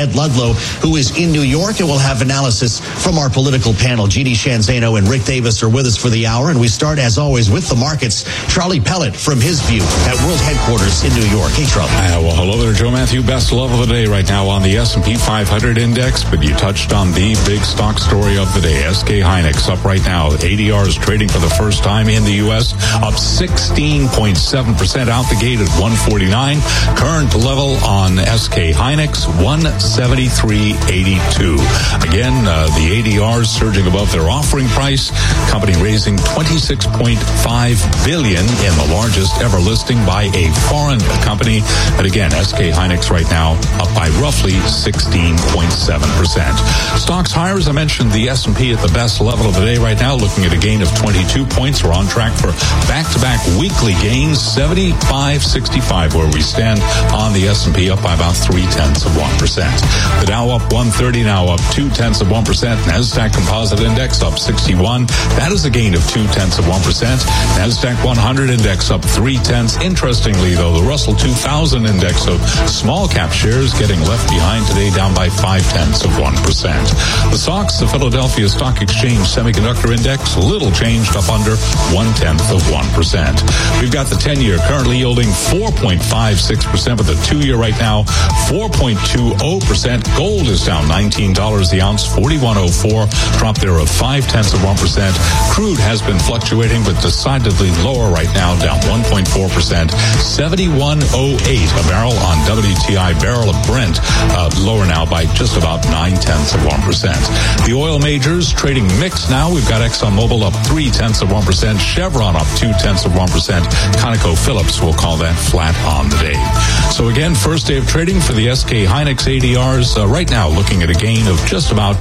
Ed Ludlow, who is in New York, and we'll have analysis from our political panel. G.D. Shanzano and Rick Davis are with us for the hour, and we start, as always, with the markets. Charlie Pellet from his view at World Headquarters in New York. Hey, Charlie. Well, hello there, Joe Matthew. Best level of the day right now on the S&P 500 index, but you touched on the big stock story of the day. SK Hynix up right now. ADR is trading for the first time in the U.S., up 16.7% out the gate at 149. Current level on SK Hynix, 173.82. Again, the ADR surging above their offering price. Company raising $26.5 billion in the largest ever listing by a foreign company. And again, SK Hynix right now up by roughly 16.7%. Stocks higher, as I mentioned, the S&P at the best level of the day right now, looking at a gain of 22 points. We're on track for back-to-back weekly gains, 75.65 where we stand on the S&P, up by about 0.3%. The Dow up 130, now up 0.2%. NASDAQ Composite Index up 61. That is a gain of 0.2%. NASDAQ 100 Index up 0.3. Interestingly, though, the Russell 2000 Index of small cap shares getting left behind today, down by 0.5%. The SOX, the Philadelphia Stock Exchange Semiconductor Index, little changed, up under 0.1%. We've got the 10-year currently yielding 4.56%, but the 2-year right now 4.20%. Gold is down $19 the ounce, 41.04, drop there of 0.5%. Crude has been fluctuating, but decidedly lower right now, down 1.4%, 71.08 a barrel on WTI. Barrel of Brent lower now by just about 0.9%. The oil majors trading mixed now. We've got ExxonMobil up 0.3%, Chevron up 0.2%, ConocoPhillips, we'll call that flat on the day. So again, first day of trading for the SK Hynix ADRs right now, looking at a gain of just about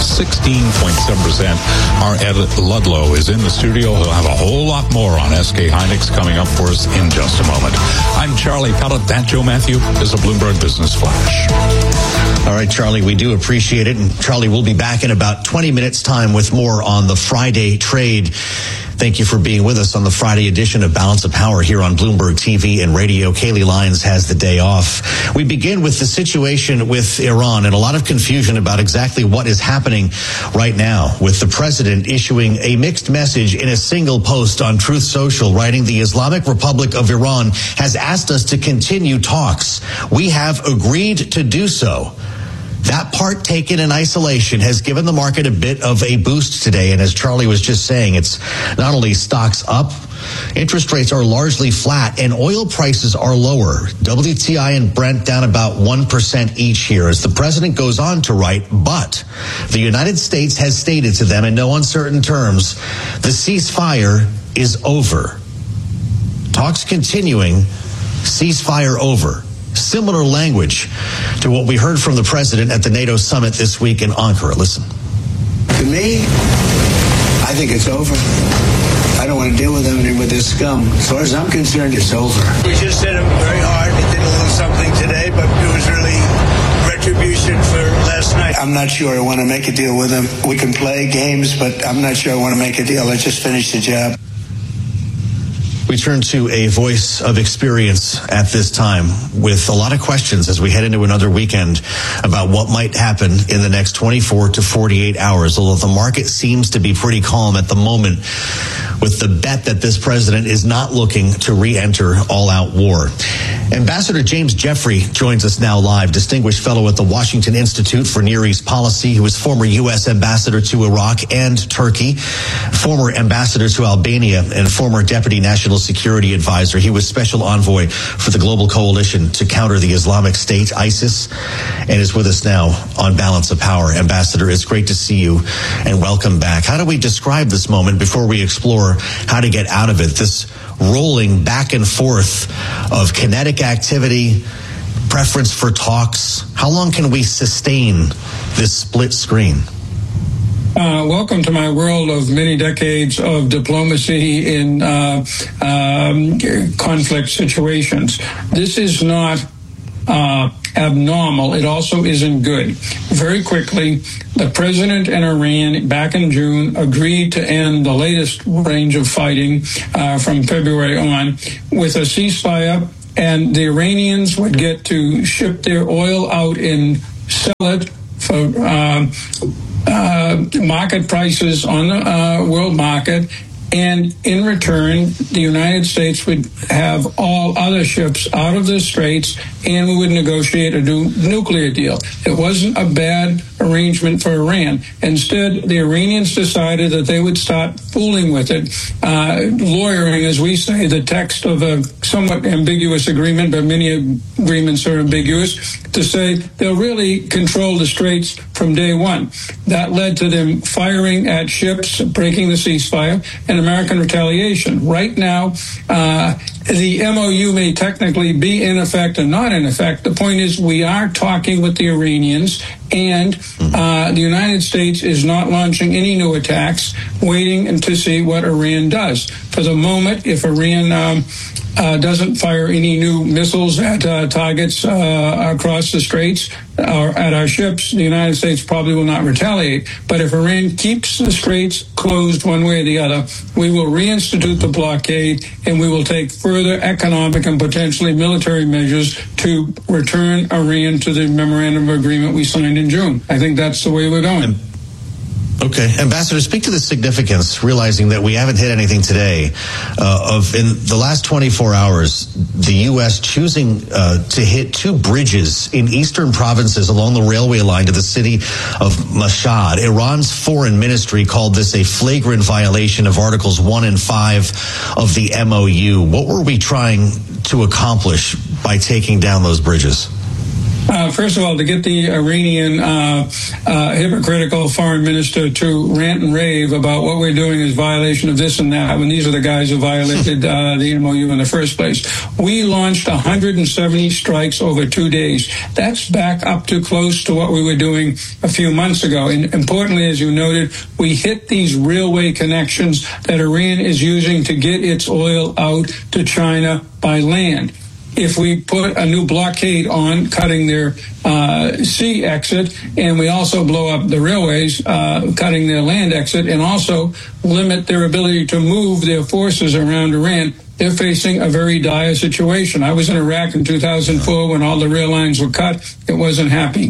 16.7%. Our Ed Ludlow is in the studio. He'll have a whole lot more on SK Hynix coming up for us in just a moment. I'm Charlie Pellet. That, Joe Matthew, is a Bloomberg Business Flash. All right, Charlie, we do appreciate it. And Charlie, we'll be back in about 20 minutes' time with more on the Friday trade. Thank you for being with us on the Friday edition of Balance of Power here on Bloomberg TV and radio. Kaylee Lyons has the day off. We begin with the situation with Iran and a lot of confusion about exactly what is happening right now, with the president issuing a mixed message in a single post on Truth Social, writing, "The Islamic Republic of Iran has asked us to continue talks. We have agreed to do so." That part taken in isolation has given the market a bit of a boost today. And as Charlie was just saying, it's not only stocks up, interest rates are largely flat, and oil prices are lower. WTI and Brent down about 1% each here, as the president goes on to write, but the United States has stated to them in no uncertain terms, the ceasefire is over. Talks continuing, ceasefire over. Similar language to what we heard from the president at the NATO summit this week in Ankara. Listen. To me, I think it's over. I don't want to deal with them with this scum. As far as I'm concerned, it's over. We just hit him very hard. He did a little something today, but it was really retribution for last night. I'm not sure I want to make a deal with them. We can play games, but I'm not sure I want to make a deal. Let's just finish the job. We turn to a voice of experience at this time with a lot of questions as we head into another weekend about what might happen in the next 24 to 48 hours, although the market seems to be pretty calm at the moment with the bet that this president is not looking to re-enter all-out war. Ambassador James Jeffrey joins us now live, distinguished fellow at the Washington Institute for Near East Policy, who is former U.S. ambassador to Iraq and Turkey, former ambassador to Albania, and former deputy national security advisor. He was special envoy for the global coalition to counter the Islamic State, ISIS, and is with us now on Balance of Power. Ambassador, it's great to see you and welcome back. How do we describe this moment before we explore how to get out of it? This rolling back and forth of kinetic activity, preference for talks. How long can we sustain this split screen? Welcome to my world of many decades of diplomacy in conflict situations. This is not abnormal. It also isn't good. Very quickly, the president and Iran back in June agreed to end the latest range of fighting from February on with a ceasefire, and the Iranians would get to ship their oil out in sell it for market prices on the world market. And in return, the United States would have all other ships out of the straits, and we would negotiate a new nuclear deal. It wasn't a bad arrangement for Iran. Instead, the Iranians decided that they would start fooling with it, lawyering, as we say, the text of a somewhat ambiguous agreement, but many agreements are ambiguous, to say they'll really control the straits from day one. That led to them firing at ships, breaking the ceasefire, and American retaliation. Right now, the MOU may technically be in effect and not in effect. The point is we are talking with the Iranians, and the United States is not launching any new attacks, waiting to see what Iran does. For the moment, if Iran doesn't fire any new missiles at targets across the straits or at our ships, the United States probably will not retaliate. But if Iran keeps the straits closed one way or the other, we will reinstitute the blockade, and we will take further economic and potentially military measures to return Iran to the memorandum of agreement we signed in June. I think that's the way we're going. Okay. Ambassador, speak to the significance, realizing that we haven't hit anything today, of in the last 24 hours, the U.S. choosing to hit two bridges in eastern provinces along the railway line to the city of Mashhad. Iran's foreign ministry called this a flagrant violation of Articles 1 and 5 of the MOU. What were we trying to accomplish by taking down those bridges? First of all, to get the Iranian hypocritical foreign minister to rant and rave about what we're doing is violation of this and that, when these are the guys who violated the MOU in the first place. We launched 170 strikes over 2 days. That's back up to close to what we were doing a few months ago. And importantly, as you noted, we hit these railway connections that Iran is using to get its oil out to China by land. If we put a new blockade on, cutting their sea exit, and we also blow up the railways, cutting their land exit, and also limit their ability to move their forces around Iran, they're facing a very dire situation. I was in Iraq in 2004 when all the rail lines were cut. It wasn't happy.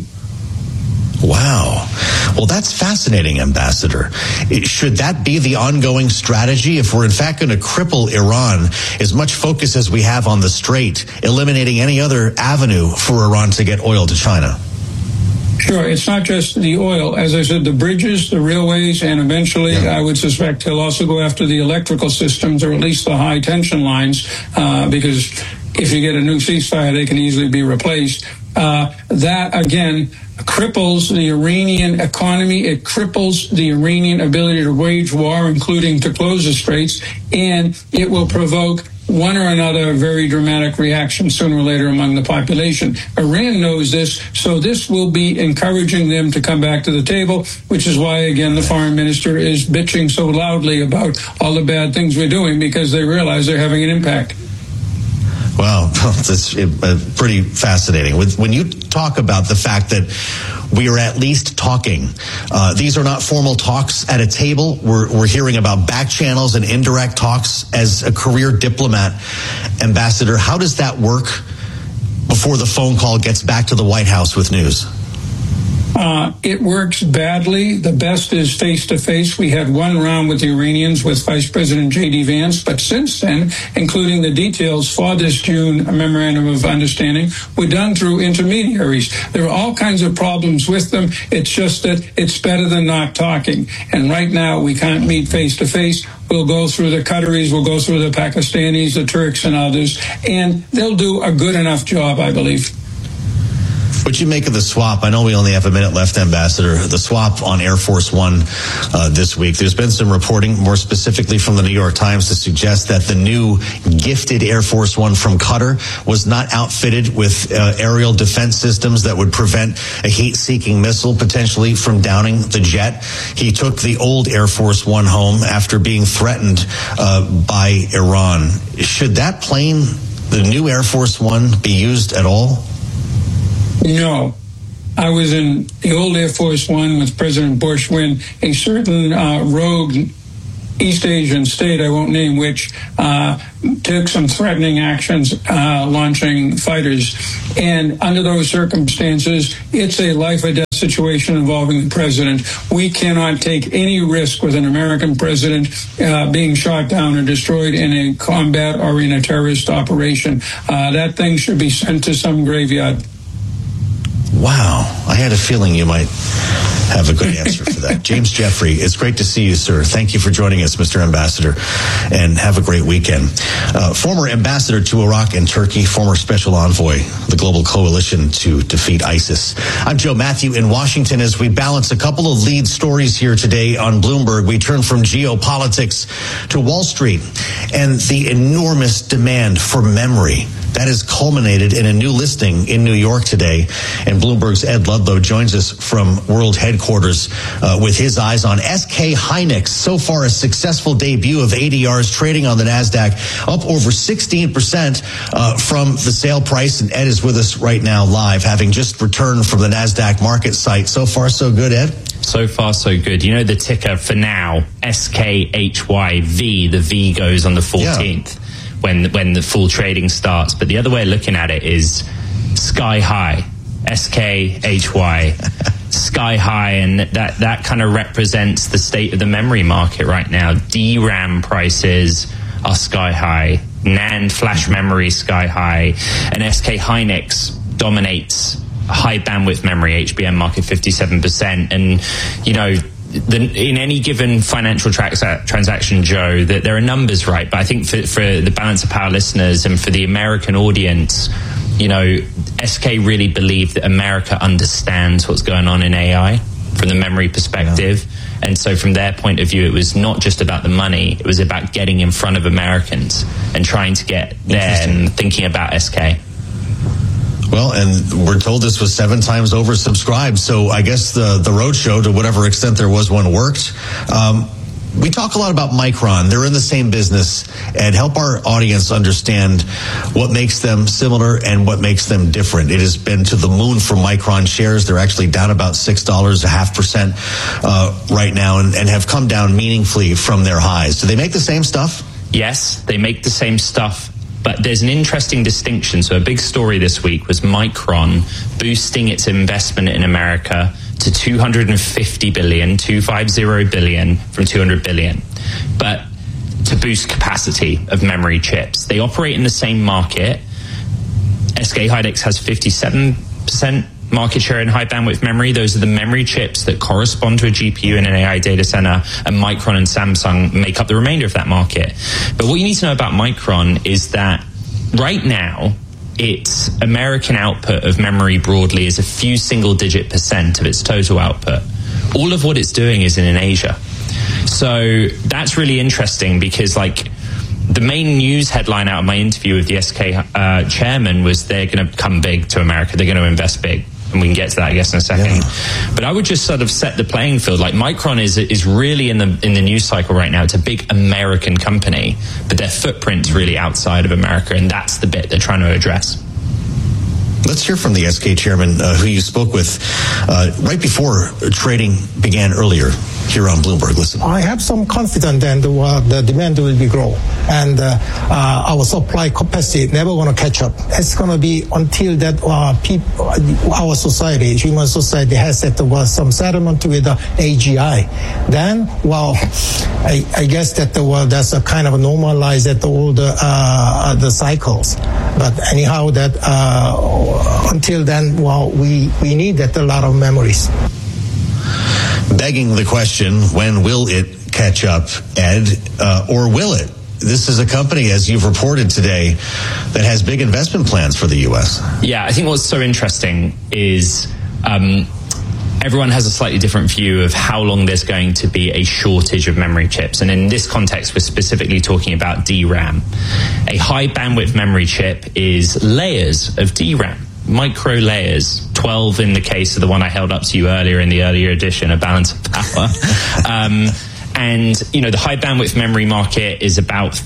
Wow. Well, that's fascinating, Ambassador. Should that be the ongoing strategy if we're in fact going to cripple Iran, as much focus as we have on the Strait, eliminating any other avenue for Iran to get oil to China? Sure. It's not just the oil. As I said, the bridges, the railways, and eventually I would suspect he'll also go after the electrical systems, or at least the high tension lines, because if you get a new ceasefire, they can easily be replaced. That, again, cripples the Iranian economy. It cripples the Iranian ability to wage war, including to close the straits, and it will provoke one or another very dramatic reaction sooner or later among the population. Iran knows this, so this will be encouraging them to come back to the table, which is why, again, the foreign minister is bitching so loudly about all the bad things we're doing, because they realize they're having an impact. Wow, that's pretty fascinating. When you talk about the fact that we are at least talking, these are not formal talks at a table. We're hearing about back channels and indirect talks. As a career diplomat, Ambassador, how does that work before the phone call gets back to the White House with news? It works badly. The best is face-to-face. We had one round with the Iranians with Vice President J.D. Vance, but since then, including the details for this June memorandum of understanding, were done through intermediaries. There are all kinds of problems with them. It's just that it's better than not talking. And right now, we can't meet face-to-face. We'll go through the Qataris, we'll go through the Pakistanis, the Turks, and others, and they'll do a good enough job, I believe. What you make of the swap? I know we only have a minute left, Ambassador. The swap on Air Force One this week. There's been some reporting, more specifically from the New York Times, to suggest that the new gifted Air Force One from Qatar was not outfitted with aerial defense systems that would prevent a heat-seeking missile potentially from downing the jet. He took the old Air Force One home after being threatened by Iran. Should that plane, the new Air Force One, be used at all? No. I was in the old Air Force One with President Bush when a certain rogue East Asian state, I won't name which, took some threatening actions, launching fighters. And under those circumstances, it's a life or death situation involving the president. We cannot take any risk with an American president being shot down or destroyed in a combat or in a terrorist operation. That thing should be sent to some graveyard. Wow. I had a feeling you might have a good answer for that. James Jeffrey, it's great to see you, sir. Thank you for joining us, Mr. Ambassador, and have a great weekend. Former ambassador to Iraq and Turkey, former special envoy, the global coalition to defeat ISIS. I'm Joe Matthew in Washington. As we balance a couple of lead stories here today on Bloomberg, we turn from geopolitics to Wall Street and the enormous demand for memory. That has culminated in a new listing in New York today. And Bloomberg's Ed Ludlow joins us from World Headquarters with his eyes on SK Hynix. So far, a successful debut of ADRs trading on the NASDAQ, up over 16% from the sale price. And Ed is with us right now live, having just returned from the NASDAQ market site. So far, so good, Ed? So far, so good. You know the ticker for now, SKHYV. The V goes on the 14th. Yeah. When the full trading starts. But the other way of looking at it is sky high, SKHY, sky high, and that kind of represents the state of the memory market right now. DRAM prices are sky high, NAND flash memory sky high, and SK Hynix dominates high bandwidth memory, HBM market 57%. And, you know, in any given financial transaction, Joe, that there are numbers, right? But I think for the Balance of Power listeners and for the American audience, you know, SK really believe that America understands what's going on in AI from the memory perspective. Yeah. And so from their point of view, it was not just about the money. It was about getting in front of Americans and trying to get there and thinking about SK. Well, and we're told this was 7 times oversubscribed, so I guess the roadshow, to whatever extent there was one, worked. We talk a lot about Micron. They're in the same business, and help our audience understand what makes them similar and what makes them different. It has been to the moon for Micron shares. They're actually down about $6, 0.5% right now, and have come down meaningfully from their highs. Do they make the same stuff? Yes, they make the same stuff. But there's an interesting distinction. So a big story this week was Micron boosting its investment in America to $250 billion, $250 billion from $200 billion. But to boost capacity of memory chips. They operate in the same market. SK Hynix has 57% market share in high bandwidth memory. Those are the memory chips that correspond to a GPU in an AI data center, and Micron and Samsung make up the remainder of that market. But what you need to know about Micron is that right now, its American output of memory broadly is a few single-digit % of its total output. All of what it's doing is in Asia. So that's really interesting because, like, the main news headline out of my interview with the SK chairman was they're going to come big to America. They're going to invest big. And we can get to that, I guess, in a second. Yeah. But I would just sort of set the playing field. Like, Micron is really in the news cycle right now. It's a big American company, but their footprint's really outside of America, and that's the bit they're trying to address. Let's hear from the SK chairman who you spoke with right before trading began earlier here on Bloomberg. Listen. I have some confidence that the demand will be grow, and our supply capacity never going to catch up. It's going to be until that our society, human society, has some settlement with the AGI. Then, well, I guess that that's a kind of normalized at all the cycles. But anyhow, that until then, well, we need that a lot of memories. Begging the question, when will it catch up, Ed, or will it? This is a company, as you've reported today, that has big investment plans for the U.S. Yeah, I think what's so interesting is everyone has a slightly different view of how long there's going to be a shortage of memory chips. And in this context, we're specifically talking about DRAM. A high bandwidth memory chip is layers of DRAM. Micro layers, 12 in the case of the one I held up to you earlier in the earlier edition of Balance of Power. And, you know, the high bandwidth memory market is about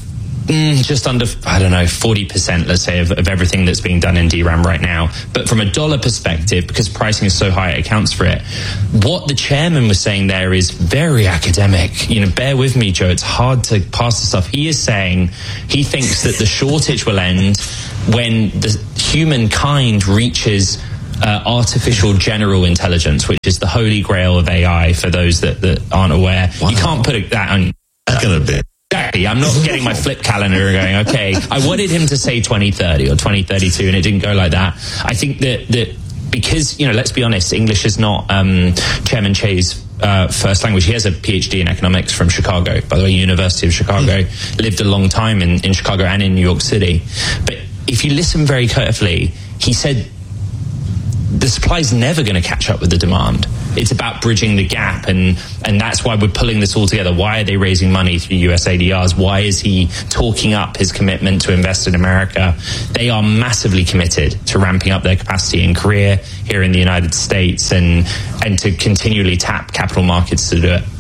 just under, 40%, let's say, of everything that's being done in DRAM right now. But from a dollar perspective, because pricing is so high, it accounts for it. What the chairman was saying there is very academic. Bear with me, Joe. It's hard to pass this stuff. He is saying he thinks that the shortage will end when the humankind reaches artificial general intelligence, which is the holy grail of AI for those that aren't aware. Wow. You can't put that on. That's going to be. Exactly. I'm not getting my flip calendar and going, okay, I wanted him to say 2030 or 2032, and it didn't go like that. I think that because, let's be honest, English is not Chairman Che's first language. He has a PhD in economics from Chicago, by the way, University of Chicago, lived a long time in Chicago and in New York City. But if you listen very carefully, he said the supply is never going to catch up with the demand. It's about bridging the gap, and that's why we're pulling this all together. Why are they raising money through US ADRs? Why is he talking up his commitment to invest in America? They are massively committed to ramping up their capacity in Korea, here in the United States, and to continually tap capital markets to do it.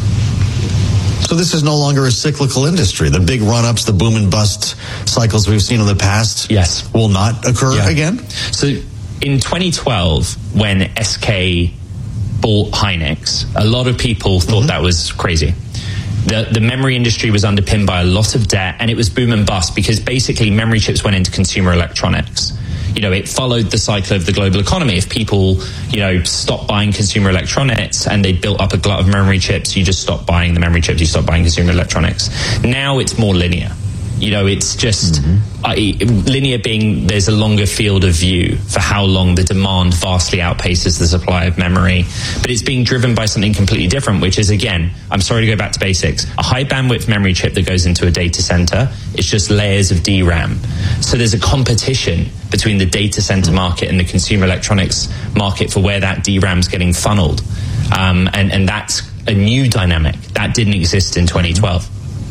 So this is no longer a cyclical industry. The big run-ups, the boom and bust cycles we've seen in the past, yes, will not occur again? So in 2012, when SK bought Hynix, a lot of people thought that was crazy. The memory industry was underpinned by a lot of debt, and it was boom and bust because basically memory chips went into consumer electronics. It followed the cycle of the global economy. If people, stopped buying consumer electronics and they built up a glut of memory chips, you just stopped buying the memory chips, you stopped buying consumer electronics. Now it's more linear. It's just linear being there's a longer field of view for how long the demand vastly outpaces the supply of memory. But it's being driven by something completely different, which is, again, I'm sorry to go back to basics, a high bandwidth memory chip that goes into a data center. It's just layers of DRAM. So there's a competition between the data center market and the consumer electronics market for where that DRAM's getting funneled. And that's a new dynamic that didn't exist in 2012.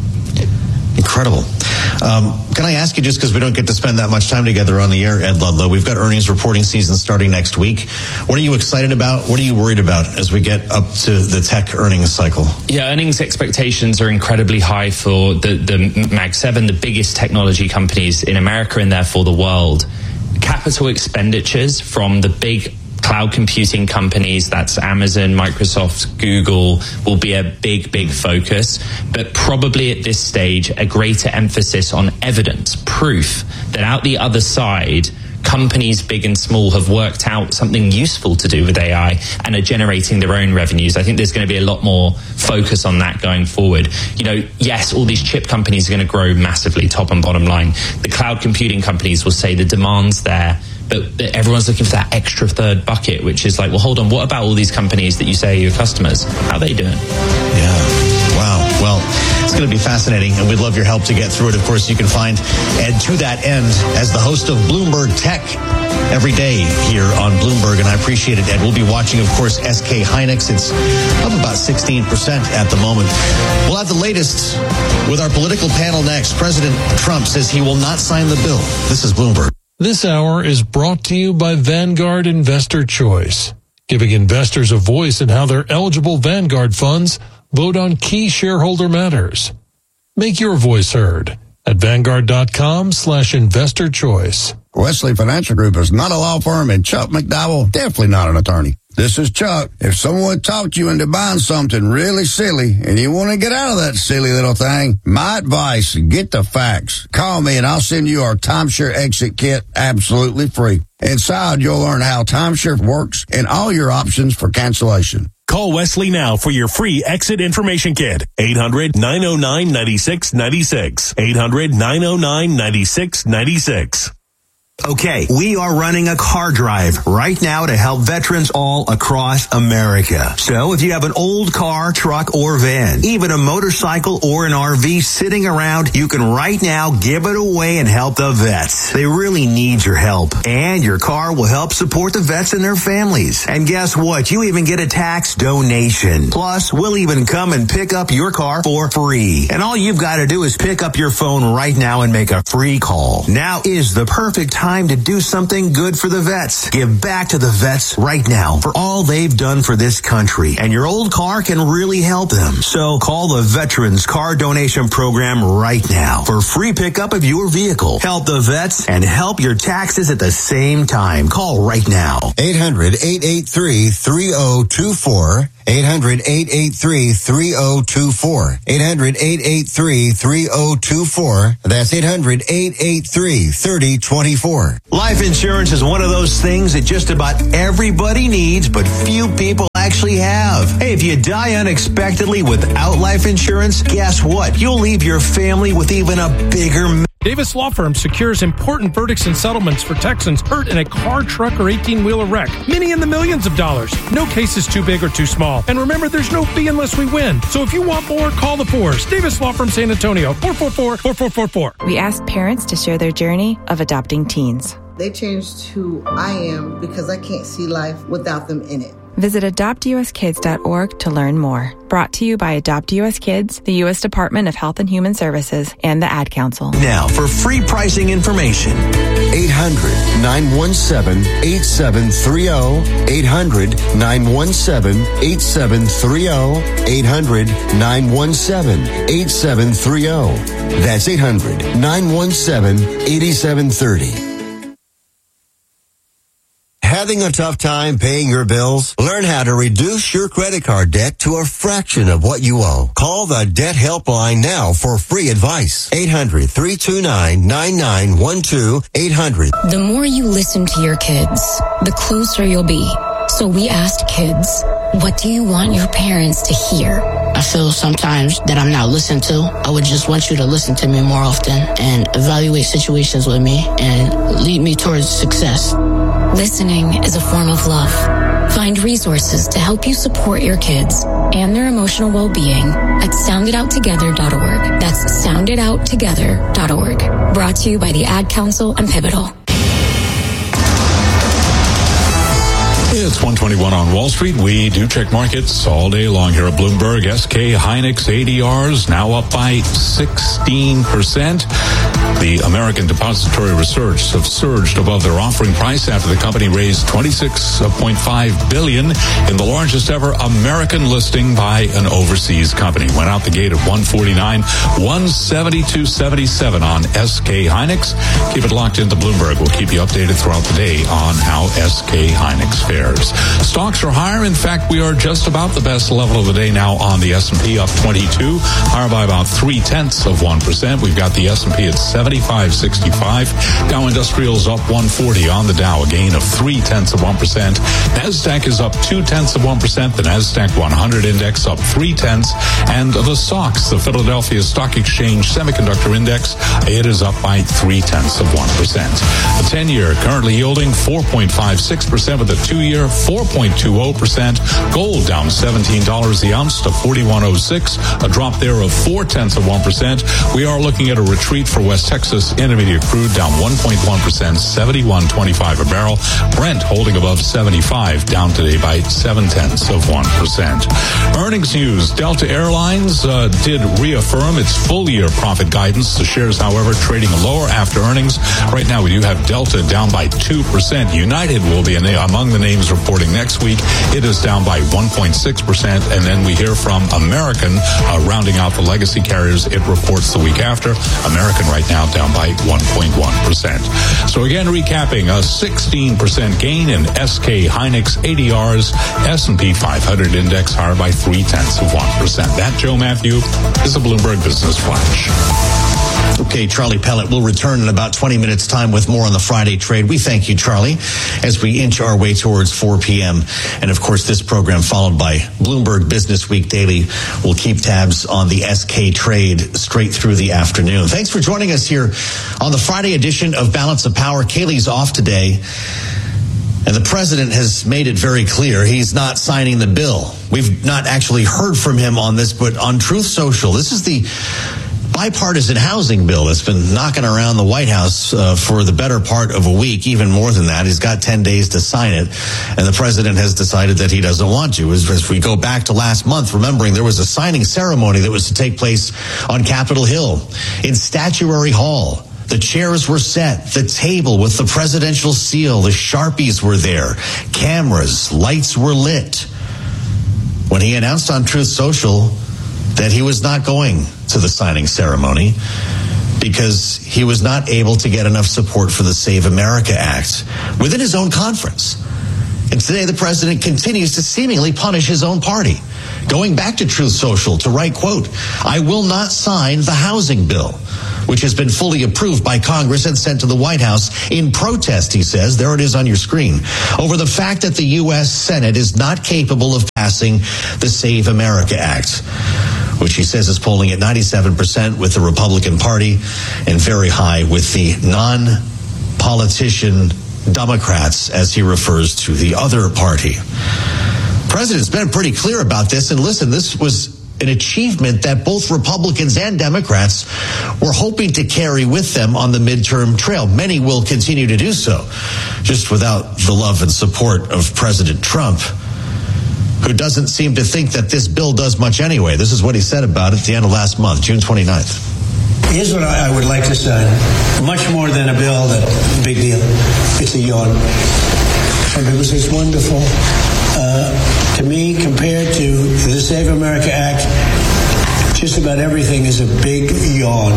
Incredible. Can I ask you, just because we don't get to spend that much time together on the air, Ed Ludlow, we've got earnings reporting season starting next week. What are you excited about? What are you worried about as we get up to the tech earnings cycle? Yeah, earnings expectations are incredibly high for the Mag 7, the biggest technology companies in America and therefore the world. Capital expenditures from the big cloud computing companies, that's Amazon, Microsoft, Google, will be a big focus. But probably at this stage, a greater emphasis on evidence, proof that out the other side, companies big and small have worked out something useful to do with AI and are generating their own revenues. I think there's going to be a lot more focus on that going forward. Yes, all these chip companies are going to grow massively, top and bottom line. The cloud computing companies will say the demand's there, but everyone's looking for that extra third bucket, which is like, well, hold on, what about all these companies that you say are your customers? How are they doing? Yeah. Wow. Well, it's going to be fascinating, and we'd love your help to get through it. Of course, you can find Ed to that end as the host of Bloomberg Tech every day here on Bloomberg, and I appreciate it, Ed. We'll be watching, of course, SK Hynix. It's up about 16% at the moment. We'll have the latest with our political panel next. President Trump says he will not sign the bill. This is Bloomberg. This hour is brought to you by Vanguard Investor Choice, giving investors a voice in how their eligible Vanguard funds vote on key shareholder matters. Make your voice heard at Vanguard.com/investor choice. Wesley Financial Group is not a law firm, and Chuck McDowell definitely not an attorney. This is Chuck. If someone talked you into buying something really silly and you want to get out of that silly little thing, my advice, get the facts. Call me and I'll send you our timeshare exit kit absolutely free. Inside, you'll learn how timeshare works and all your options for cancellation. Call Wesley now for your free exit information kit. 800-909-9696. 800-909-9696. Okay, we are running a car drive right now to help veterans all across America. So if you have an old car, truck, or van, even a motorcycle or an RV sitting around, you can right now give it away and help the vets. They really need your help. And your car will help support the vets and their families. And guess what? You even get a tax donation. Plus, we'll even come and pick up your car for free. And all you've got to do is pick up your phone right now and make a free call. Now is the perfect time time to do something good for the vets. Give back to the vets right now for all they've done for this country. And your old car can really help them. So call the Veterans Car Donation Program right now for free pickup of your vehicle. Help the vets and help your taxes at the same time. Call right now. 800-883-3024. 800-883-3024. 800-883-3024. That's 800-883-3024. Life insurance is one of those things that just about everybody needs, but few people actually have. Hey, if you die unexpectedly without life insurance, guess what? You'll leave your family with even a bigger Davis Law Firm secures important verdicts and settlements for Texans hurt in a car, truck, or 18-wheeler wreck. Many in the millions of dollars. No case is too big or too small. And remember, there's no fee unless we win. So if you want more, call the Fours. Davis Law Firm San Antonio, 444-4444. We asked parents to share their journey of adopting teens. They changed who I am because I can't see life without them in it. Visit adoptuskids.org to learn more. Brought to you by Adopt US Kids, the U.S. Department of Health and Human Services, and the Ad Council. Now, for free pricing information, 800-917-8730. 800-917-8730. 800-917-8730. That's 800-917-8730. Having a tough time paying your bills? Learn how to reduce your credit card debt to a fraction of what you owe. Call the Debt Helpline now for free advice. 800-329-9912. 800. The more you listen to your kids, the closer you'll be. So we asked kids, what do you want your parents to hear? I feel sometimes that I'm not listened to. I would just want you to listen to me more often and evaluate situations with me and lead me towards success. Listening is a form of love. Find resources to help you support your kids and their emotional well-being at sounditouttogether.org. That's sounditouttogether.org. Brought to you by the Ad Council and Pivotal. It's 121 on Wall Street. We do check markets all day long here at Bloomberg. SK Hynix ADRs now up by 16%. The American Depository Research have surged above their offering price after the company raised $26.5 billion in the largest ever American listing by an overseas company. Went out the gate at 149, 172.77 on SK Hynix. Keep it locked into Bloomberg. We'll keep you updated throughout the day on how SK Hynix fares. Stocks are higher. In fact, we are just about the best level of the day now on the S&P, up 22, higher by about 0.3%. We've got the S&P at 75.65. Dow Industrials up 140 on the Dow, a gain of 0.3%. Nasdaq is up 0.2%. The Nasdaq 100 index up 0.3%. And the SOX, the Philadelphia Stock Exchange Semiconductor Index, it is up by 0.3%. The 10-year currently yielding 4.56% with a 2-year 4.20%. Gold down $17 the ounce to $41.06, a drop there of 0.4%. We are looking at a retreat for West Texas Intermediate crude down 1.1%, 71.25 a barrel. Brent holding above 75, down today by 0.7%. Earnings news: Delta Airlines did reaffirm its full-year profit guidance. The shares, however, trading lower after earnings. Right now, we do have Delta down by 2%. United will be among the names reporting next week. It is down by 1.6%. And then we hear from American, rounding out the legacy carriers. It reports the week after. American right now down by 1.1%. So again, recapping, a 16% gain in SK Hynix ADRs. S&P 500 index higher by 0.3%. That, Joe Matthew, is a Bloomberg Business Flash. Okay, Charlie Pellet will return in about 20 minutes' time with more on the Friday trade. We thank you, Charlie, as we inch our way towards 4 p.m. And, of course, this program, followed by Bloomberg Business Week Daily, will keep tabs on the SK trade straight through the afternoon. Thanks for joining us here on the Friday edition of Balance of Power. Kaylee's off today, and the president has made it very clear he's not signing the bill. We've not actually heard from him on this, but on Truth Social, this is the bipartisan housing bill that's been knocking around the White House for the better part of a week, even more than that. He's got 10 days to sign it, and the president has decided that he doesn't want to. As we go back to last month, remembering there was a signing ceremony that was to take place on Capitol Hill in Statuary Hall. The chairs were set, the table with the presidential seal, the Sharpies were there, cameras, lights were lit. When he announced on Truth Social that he was not going to the signing ceremony because he was not able to get enough support for the Save America Act within his own conference. And today the president continues to seemingly punish his own party, going back to Truth Social to write, quote, "I will not sign the housing bill," which has been fully approved by Congress and sent to the White House in protest, he says, there it is on your screen, over the fact that the U.S. Senate is not capable of passing the Save America Act, which he says is polling at 97% with the Republican Party and very high with the non-politician Democrats, as he refers to the other party. The president's been pretty clear about this, and listen, this was an achievement that both Republicans and Democrats were hoping to carry with them on the midterm trail. Many will continue to do so, just without the love and support of President Trump, who doesn't seem to think that this bill does much anyway. This is what he said about it at the end of last month, June 29th. Here's what I would like to sign. Much more than a bill, that big deal. It's a yawn. Some people say it's wonderful. To me, compared to the Save America Act, just about everything is a big yawn.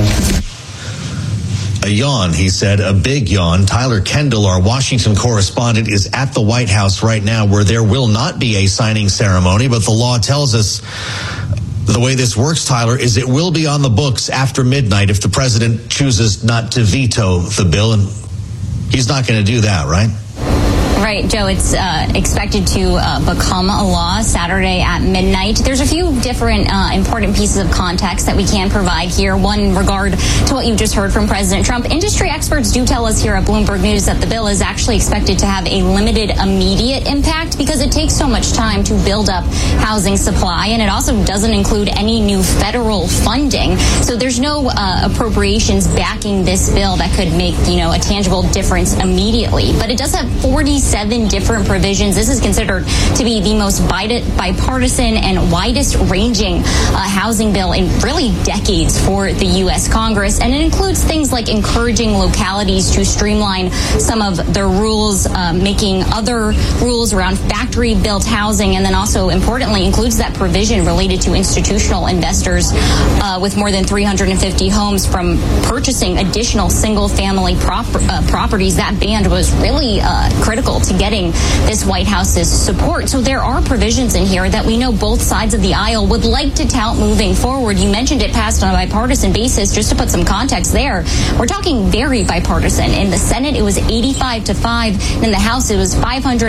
A yawn, he said, a big yawn. Tyler Kendall, our Washington correspondent, is at the White House right now, where there will not be a signing ceremony, but the law tells us the way this works, Tyler, is it will be on the books after midnight if the president chooses not to veto the bill, and he's not going to do that, right? Right, Joe, it's expected to become a law Saturday at midnight. There's a few different important pieces of context that we can provide here. One in regard to what you just heard from President Trump. Industry experts do tell us here at Bloomberg News that the bill is actually expected to have a limited immediate impact because it takes so much time to build up housing supply, and it also doesn't include any new federal funding. So there's no appropriations backing this bill that could make, a tangible difference immediately. But it does have 47 different provisions. This is considered to be the most bipartisan and widest ranging housing bill in really decades for the U.S. Congress. And it includes things like encouraging localities to streamline some of their rules, making other rules around factory-built housing, and then also, importantly, includes that provision related to institutional investors with more than 350 homes from purchasing additional single-family properties. That ban was really critical to getting this White House's support. So there are provisions in here that we know both sides of the aisle would like to tout moving forward. You mentioned it passed on a bipartisan basis. Just to put some context there, we're talking very bipartisan. In the Senate, it was 85-5. In the House, it was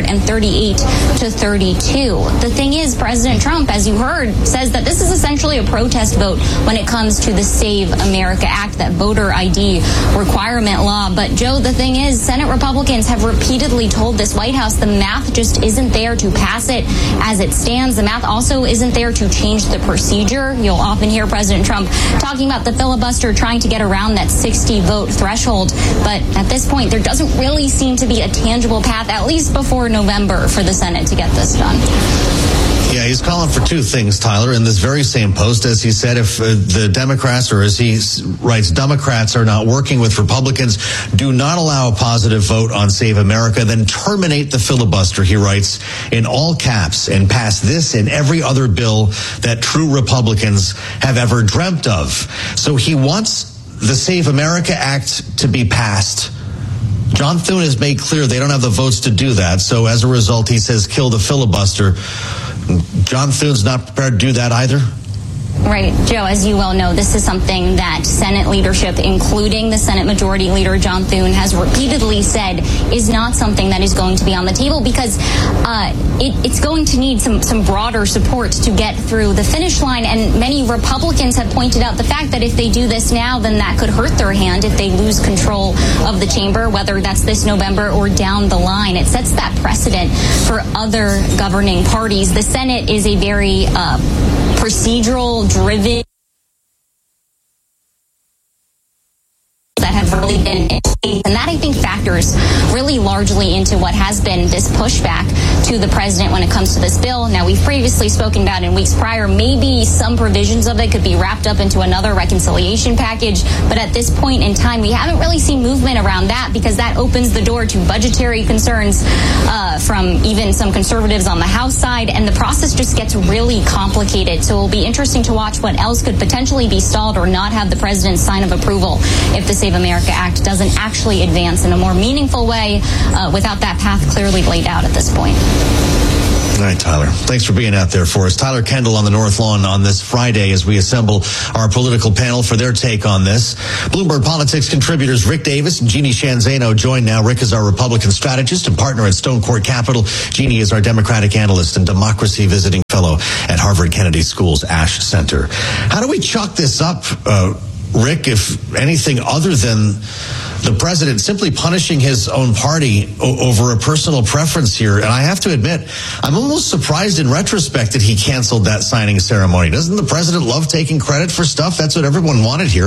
538-32. The thing is, President Trump, as you heard, says that this is essentially a protest vote when it comes to the Save America Act, that voter ID requirement law. But, Joe, the thing is, Senate Republicans have repeatedly told this White House the math just isn't there to pass it as it stands. The math also isn't there to change the procedure. You'll often hear President Trump talking about the filibuster, trying to get around that 60-vote threshold. But at this point, there doesn't really seem to be a tangible path, at least before November, for the Senate to get this done. Yeah, he's calling for two things, Tyler, in this very same post. As he said, if the Democrats, or as he writes, Democrats are not working with Republicans, do not allow a positive vote on Save America, then terminate the filibuster, he writes, in all caps, and pass this and every other bill that true Republicans have ever dreamt of. So he wants the Save America Act to be passed. John Thune has made clear they don't have the votes to do that. So as a result, he says, kill the filibuster. John Thune's not prepared to do that either? Right, Joe, as you well know, this is something that Senate leadership, including the Senate Majority Leader John Thune, has repeatedly said is not something that is going to be on the table because it's going to need some broader support to get through the finish line. And many Republicans have pointed out the fact that if they do this now, then that could hurt their hand if they lose control of the chamber, whether that's this November or down the line. It sets that precedent for other governing parties. The Senate is a very procedural driven that have really been in place. And that, I think, factors really largely into what has been this pushback to the president when it comes to this bill. Now, we've previously spoken about in weeks prior, maybe some provisions of it could be wrapped up into another reconciliation package. But at this point in time, we haven't really seen movement around that because that opens the door to budgetary concerns from even some conservatives on the House side. And the process just gets really complicated. So it'll be interesting to watch what else could potentially be stalled or not have the president's sign of approval if the Save America Act doesn't actually advance in a more meaningful way without that path clearly laid out at this point. All right, Tyler. Thanks for being out there for us. Tyler Kendall on the North Lawn on this Friday as we assemble our political panel for their take on this. Bloomberg Politics contributors Rick Davis and Jeannie Shanzano join now. Rick is our Republican strategist and partner at Stone Court Capital. Jeannie is our Democratic analyst and democracy visiting fellow at Harvard Kennedy School's Ash Center. How do we chalk this up, Rick, if anything other than the president simply punishing his own party over a personal preference here? And I have to admit, I'm almost surprised in retrospect that he canceled that signing ceremony. Doesn't the president love taking credit for stuff? That's what everyone wanted here.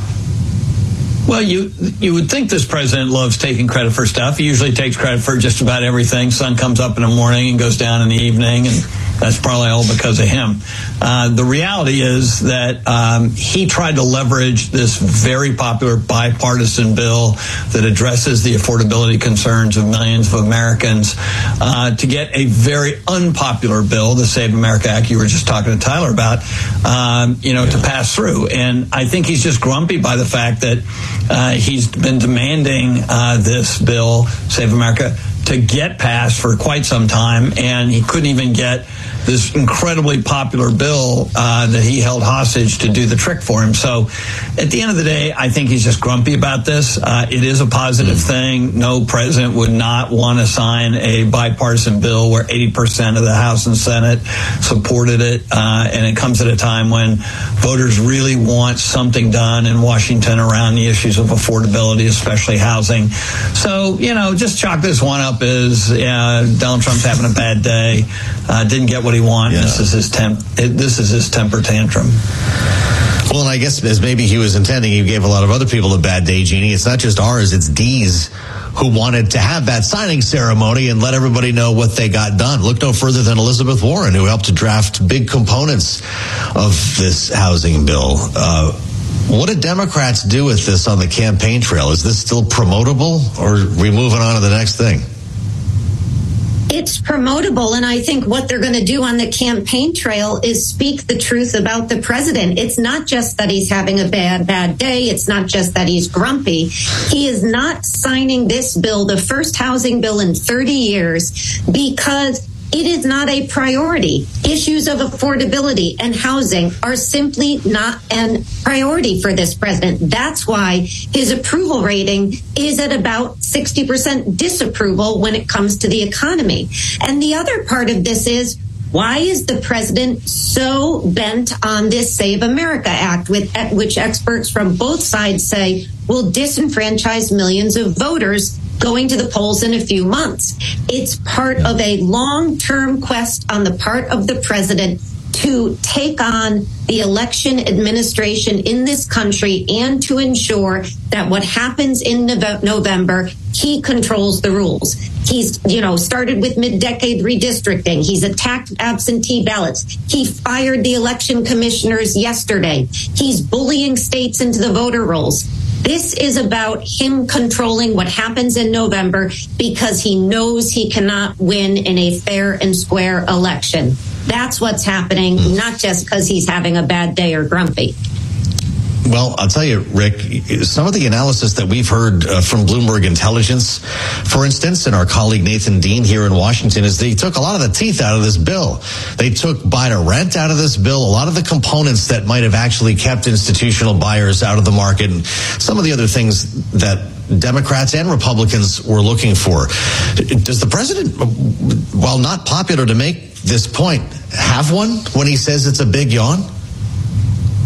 Well, you would think this president loves taking credit for stuff. He usually takes credit for just about everything. Sun comes up in the morning and goes down in the evening, and that's probably all because of him. The reality is that he tried to leverage this very popular bipartisan bill that addresses the affordability concerns of millions of Americans to get a very unpopular bill, the Save America Act you were just talking to Tyler about, to pass through. And I think he's just grumpy by the fact that he's been demanding this bill, Save America, to get passed for quite some time, and he couldn't even get this incredibly popular bill that he held hostage to do the trick for him. So at the end of the day, I think he's just grumpy about this. It is a positive thing. No president would not want to sign a bipartisan bill where 80% of the House and Senate supported it. And it comes at a time when voters really want something done in Washington around the issues of affordability, especially housing. So, just chalk this one up as Donald Trump's having a bad day, didn't get what he wanted. Yeah. This is his temper tantrum. Well, and I guess as maybe he was intending, he gave a lot of other people a bad day, Jeannie. It's not just ours, it's D's who wanted to have that signing ceremony and let everybody know what they got done. Look no further than Elizabeth Warren, who helped to draft big components of this housing bill. What do Democrats do with this on the campaign trail? Is this still promotable, or are we moving on to the next thing? It's promotable, and I think what they're going to do on the campaign trail is speak the truth about the president. It's not just that he's having a bad day. It's not just that he's grumpy. He is not signing this bill, the first housing bill in 30 years, because it is not a priority. Issues of affordability and housing are simply not a priority for this president. That's why his approval rating is at about 60% disapproval when it comes to the economy. And the other part of this is, why is the president so bent on this Save America Act, which experts from both sides say will disenfranchise millions of voters going to the polls in a few months? It's part of a long-term quest on the part of the president to take on the election administration in this country and to ensure that what happens in November, he controls the rules. He's, started with mid-decade redistricting. He's attacked absentee ballots. He fired the election commissioners yesterday. He's bullying states into the voter rolls. This is about him controlling what happens in November because he knows he cannot win in a fair and square election. That's what's happening, not just because he's having a bad day or grumpy. Well, I'll tell you, Rick, some of the analysis that we've heard from Bloomberg Intelligence, for instance, and our colleague Nathan Dean here in Washington, is they took a lot of the teeth out of this bill. They took buy-to-rent out of this bill, a lot of the components that might have actually kept institutional buyers out of the market, and some of the other things that Democrats and Republicans were looking for. Does the president, while not popular to make this point, have one when he says it's a big yawn?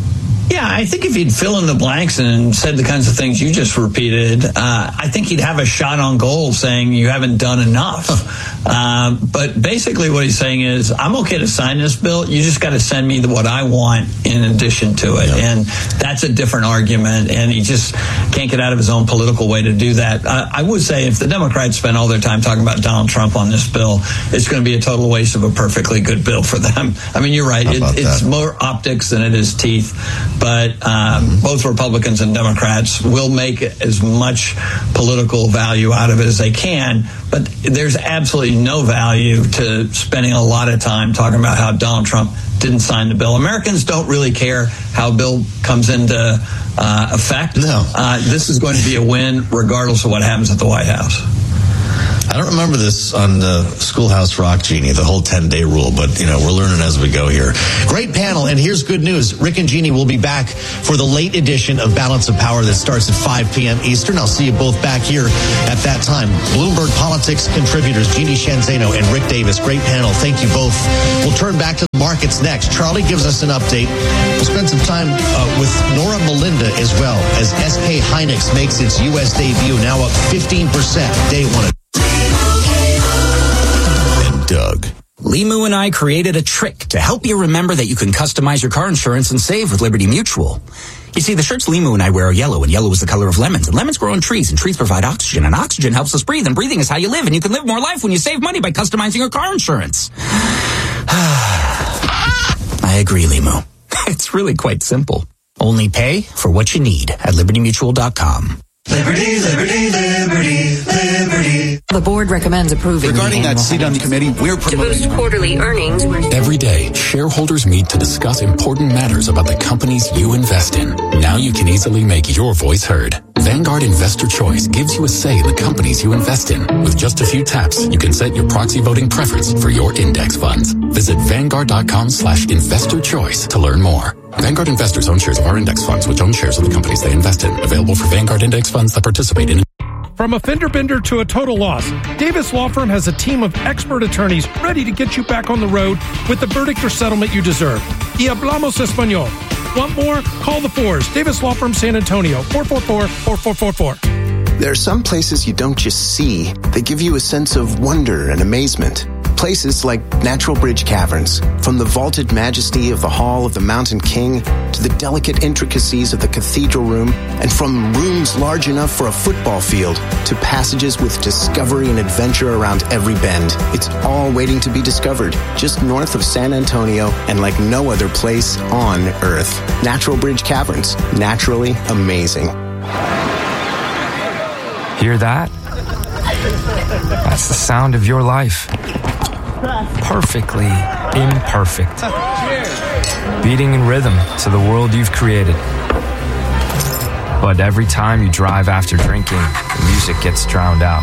Yeah, I think if he'd fill in the blanks and said the kinds of things you just repeated, I think he'd have a shot on goal saying you haven't done enough. But basically what he's saying is, I'm okay to sign this bill. You just got to send me what I want in addition to it. Yeah. And that's a different argument. And he just can't get out of his own political way to do that. I would say if the Democrats spend all their time talking about Donald Trump on this bill, it's going to be a total waste of a perfectly good bill for them. I mean, you're right. It's more optics than it is teeth. But both Republicans and Democrats will make as much political value out of it as they can. But there's absolutely no value to spending a lot of time talking about how Donald Trump didn't sign the bill. Americans don't really care how a bill comes into effect. No. This is going to be a win regardless of what happens at the White House. I don't remember this on the Schoolhouse Rock, Jeannie, the whole 10-day rule, but, we're learning as we go here. Great panel, and here's good news. Rick and Jeannie will be back for the late edition of Balance of Power that starts at 5 p.m. Eastern. I'll see you both back here at that time. Bloomberg Politics contributors Jeannie Shanzano and Rick Davis. Great panel. Thank you both. We'll turn back to the markets next. Charlie gives us an update. We'll spend some time with Nora Melinda as well as SK Hynix makes its U.S. debut, now up 15% day one. Doug. Limu and I created a trick to help you remember that you can customize your car insurance and save with Liberty Mutual. You see, the shirts Limu and I wear are yellow, and yellow is the color of lemons. And lemons grow on trees, and trees provide oxygen, and oxygen helps us breathe, and breathing is how you live, and you can live more life when you save money by customizing your car insurance. I agree, Limu. It's really quite simple. Only pay for what you need at libertymutual.com. Liberty, liberty, liberty, liberty. The board recommends approving. Regarding that seat on the committee, we're promoting. To boost quarterly earnings. Every day, shareholders meet to discuss important matters about the companies you invest in. Now you can easily make your voice heard. Vanguard Investor Choice gives you a say in the companies you invest in. With just a few taps, you can set your proxy voting preference for your index funds. Visit Vanguard.com/investor choice to learn more. Vanguard investors own shares of our index funds, which own shares of the companies they invest in. Available for Vanguard index funds that participate in. From a fender bender to a total loss, Davis Law Firm has a team of expert attorneys ready to get you back on the road with the verdict or settlement you deserve. Y hablamos español. Want more? Call the Fours. Davis Law Firm, San Antonio, 444-4444. There are some places you don't just see. They give you a sense of wonder and amazement. Places like Natural Bridge Caverns. From the vaulted majesty of the Hall of the Mountain King to the delicate intricacies of the cathedral room, and from rooms large enough for a football field to passages with discovery and adventure around every bend. It's all waiting to be discovered just north of San Antonio and like no other place on Earth. Natural Bridge Caverns. Naturally amazing. Hear that? That's the sound of your life. Perfectly imperfect. Beating in rhythm to the world you've created. But every time you drive after drinking, the music gets drowned out.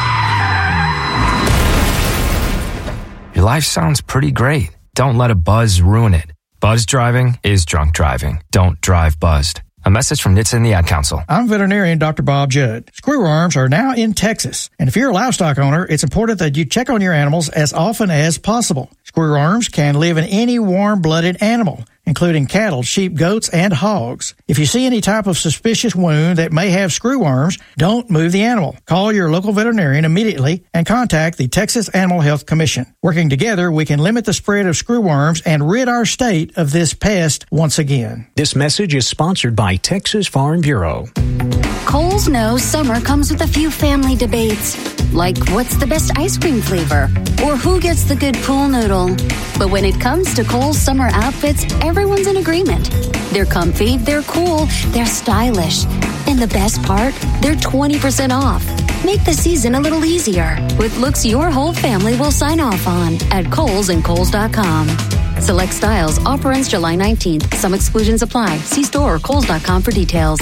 Your life sounds pretty great. Don't let a buzz ruin it. Buzz driving is drunk driving. Don't drive buzzed. A message from NHTSA and the Ad Council. I'm veterinarian Dr. Bob Judd. Screwworms are now in Texas. And if you're a livestock owner, it's important that you check on your animals as often as possible. Screwworms can live in any warm-blooded animal, including cattle, sheep, goats, and hogs. If you see any type of suspicious wound that may have screwworms, don't move the animal. Call your local veterinarian immediately and contact the Texas Animal Health Commission. Working together, we can limit the spread of screwworms and rid our state of this pest once again. This message is sponsored by Texas Farm Bureau. Kohl's knows summer comes with a few family debates, like what's the best ice cream flavor or who gets the good pool noodle. But when it comes to Kohl's summer outfits, everyone's in agreement. They're comfy, they're cool, they're stylish. And the best part, they're 20% off. Make the season a little easier with looks your whole family will sign off on at Kohl's and Kohl's.com. Select styles. Offer ends July 19th. Some exclusions apply. See store or Kohl's.com for details.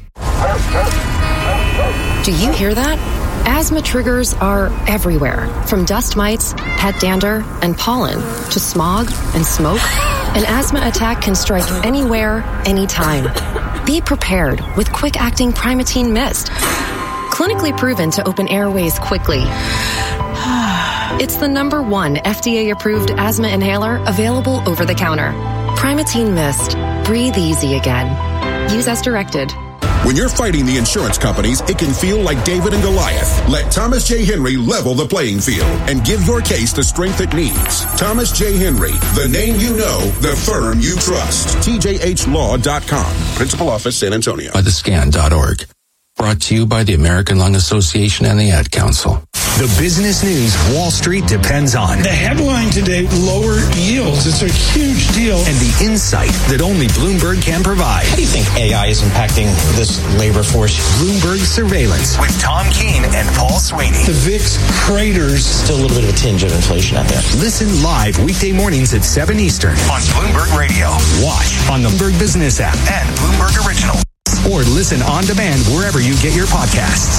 Do you hear that? Asthma triggers are everywhere, from dust mites, pet dander, and pollen, to smog and smoke. An asthma attack can strike anywhere, anytime. Be prepared with quick-acting Primatene Mist. Clinically proven to open airways quickly It's the #1 FDA-approved asthma inhaler available over the counter. Primatene Mist. Breathe easy again. Use as directed. When you're fighting the insurance companies, it can feel like David and Goliath. Let Thomas J. Henry level the playing field and give your case the strength it needs. Thomas J. Henry, the name you know, the firm you trust. TJHLaw.com. Principal Office, San Antonio. By thescan.org. Brought to you by the American Lung Association and the Ad Council. The business news Wall Street depends on. The headline today, lower yields. It's a huge deal. And the insight that only Bloomberg can provide. How do you think AI is impacting this labor force? Bloomberg Surveillance with Tom Keene and Paul Sweeney. The VIX craters. Still a little bit of a tinge of inflation out there. Listen live weekday mornings at 7 Eastern on Bloomberg Radio. Watch on the Bloomberg Business app and Bloomberg Original. Or listen on demand wherever you get your podcasts.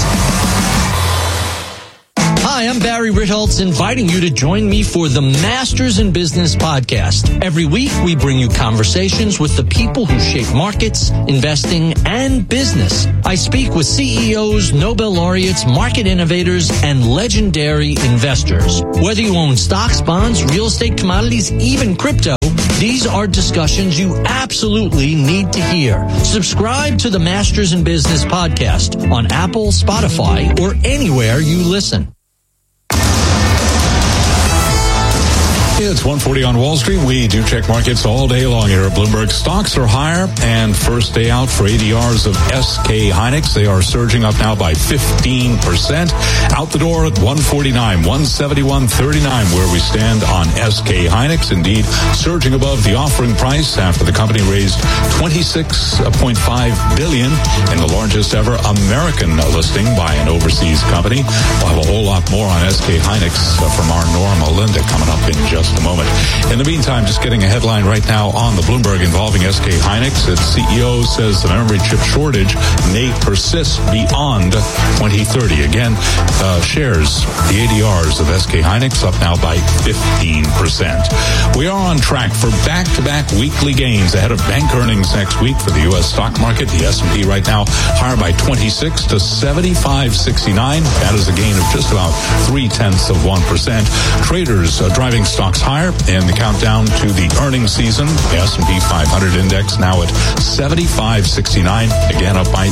Hi, I'm Barry Ritholtz, inviting you to join me for the Masters in Business podcast. Every week, we bring you conversations with the people who shape markets, investing, and business. I speak with CEOs, Nobel laureates, market innovators, and legendary investors. Whether you own stocks, bonds, real estate, commodities, even crypto, these are discussions you absolutely need to hear. Subscribe to the Masters in Business podcast on Apple, Spotify, or anywhere you listen. It's 1:40 on Wall Street. We do check markets all day long here at Bloomberg. Stocks are higher, and first day out for ADRs of SK Hynix. They are surging up now by 15%. Out the door at 149, 171.39, where we stand on SK Hynix. Indeed, surging above the offering price after the company raised $26.5 billion in the largest ever American listing by an overseas company. We'll have a whole lot more on SK Hynix from our Norma Linda coming up in just a moment. In the meantime, just getting a headline right now on the Bloomberg involving SK Hynix. Its CEO says the memory chip shortage may persist beyond 2030. Again, shares, the ADRs of SK Hynix up now by 15%. We are on track for back-to-back weekly gains ahead of bank earnings next week for the U.S. stock market. The S&P right now higher by 26 to 75.69. That is a gain of just about 0.3%. Traders driving stocks higher in the countdown to the earnings season. The S&P 500 index now at 75.69, again up by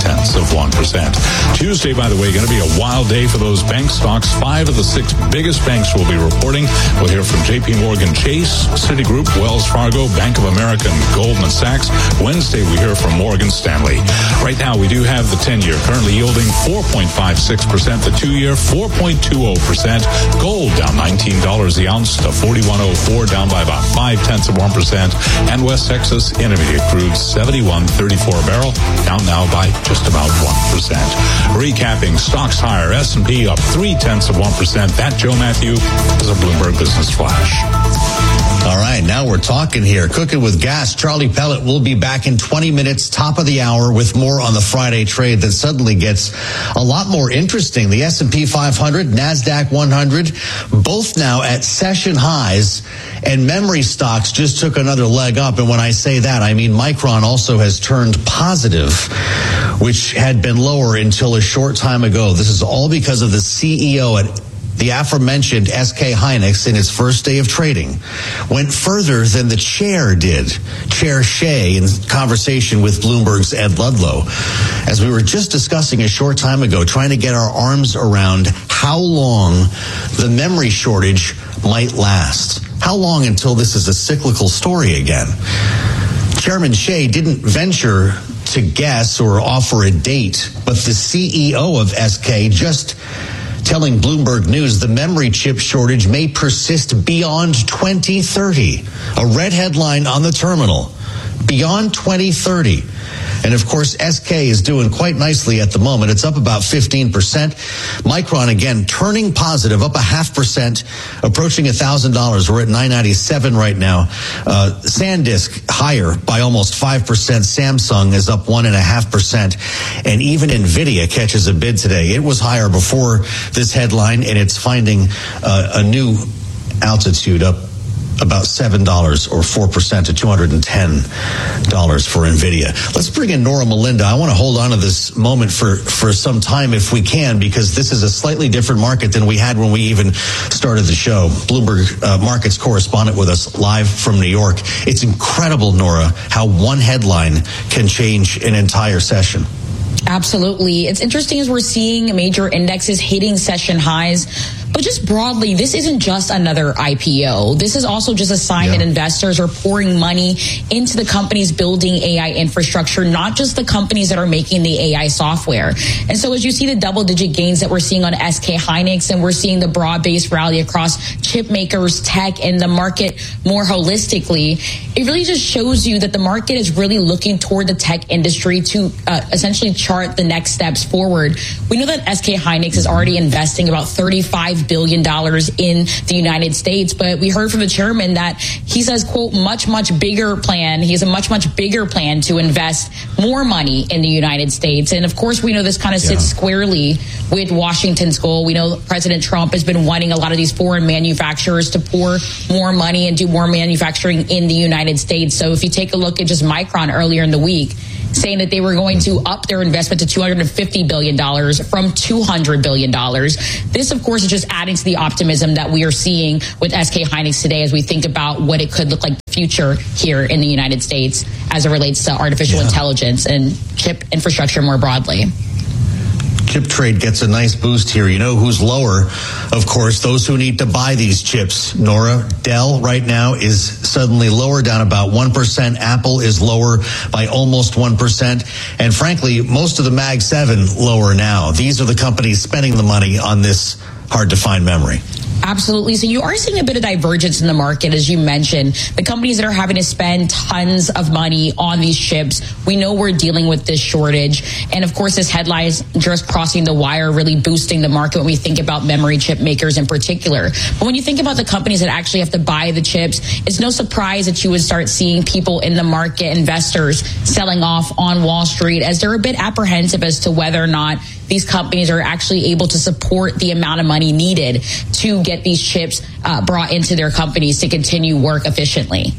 0.3%. Tuesday, by the way, going to be a wild day for those bank stocks. 5 of the 6 biggest banks will be reporting. We'll hear from J.P. Morgan Chase, Citigroup, Wells Fargo, Bank of America, and Goldman Sachs. Wednesday, we hear from Morgan Stanley. Right now, we do have the 10-year currently yielding 4.56%, the 2-year 4.20%. Gold down $19 the ounce to $41.04, down by about 0.5%. And West Texas Intermediate crude 71.34 a barrel, down now by just about 1%. Recapping, stocks higher, S&P up 0.3%. That, Joe Matthew, is a Bloomberg Business Flash. All right, now we're talking here. Cooking with gas. Charlie Pellet will be back in 20 minutes, top of the hour, with more on the Friday trade that suddenly gets a lot more interesting. The S&P 500, NASDAQ 100, both now at session highs, and memory stocks just took another leg up. And when I say that, I mean Micron also has turned positive, which had been lower until a short time ago. This is all because of the CEO at the aforementioned SK Hynix in its first day of trading went further than the chair did, Chair Shea, in conversation with Bloomberg's Ed Ludlow. As we were just discussing a short time ago, trying to get our arms around how long the memory shortage might last. How long until this is a cyclical story again? Chairman Shea didn't venture to guess or offer a date, but the CEO of SK just telling Bloomberg News the memory chip shortage may persist beyond 2030. A red headline on the terminal. Beyond 2030. And of course, SK is doing quite nicely at the moment. It's up about 15%. Micron, again, turning positive, up 0.5%, approaching $1,000. We're at $997 right now. SanDisk higher by almost 5%. Samsung is up 1.5%. And even NVIDIA catches a bid today. It was higher before this headline, and it's finding a new altitude, up about $7 or 4% to $210 for NVIDIA. Let's bring in Nora Melinda. I want to hold on to this moment for some time if we can, because this is a slightly different market than we had when we even started the show. Bloomberg Markets correspondent with us live from New York. It's incredible, Nora, how one headline can change an entire session. Absolutely. It's interesting as we're seeing major indexes hitting session highs. But just broadly, this isn't just another IPO. This is also just a sign that investors are pouring money into the companies building AI infrastructure, not just the companies that are making the AI software. And so as you see the double-digit gains that we're seeing on SK Hynix, and we're seeing the broad-based rally across chip makers, tech, and the market more holistically, it really just shows you that the market is really looking toward the tech industry to essentially chart the next steps forward. We know that SK Hynix is already investing about $35 billion in the United States, but we heard from the chairman that he says, quote, much bigger plan. He has a much bigger plan to invest more money in the United States. And of course, we know this kind of sits squarely with Washington's goal. We know President Trump has been wanting a lot of these foreign manufacturers to pour more money and do more manufacturing in the United States. So if you take a look at just Micron earlier in the week, saying that they were going to up their investment to $250 billion from $200 billion. This, of course, is just adding to the optimism that we are seeing with SK Hynix today as we think about what it could look like in the future here in the United States as it relates to artificial intelligence and chip infrastructure more broadly. Chip trade gets a nice boost here. You know who's lower? Of course, those who need to buy these chips. Nora, Dell right now is suddenly lower, down about 1%. Apple is lower by almost 1%. And frankly, most of the Mag 7 lower now. These are the companies spending the money on this hard-to-find memory. Absolutely. So you are seeing a bit of divergence in the market, as you mentioned. The companies that are having to spend tons of money on these chips, we know we're dealing with this shortage. And of course, this headline is just crossing the wire, really boosting the market when we think about memory chip makers in particular. But when you think about the companies that actually have to buy the chips, it's no surprise that you would start seeing people in the market, investors, selling off on Wall Street as they're a bit apprehensive as to whether or not these companies are actually able to support the amount of money needed to get these chips brought into their companies to continue work efficiently.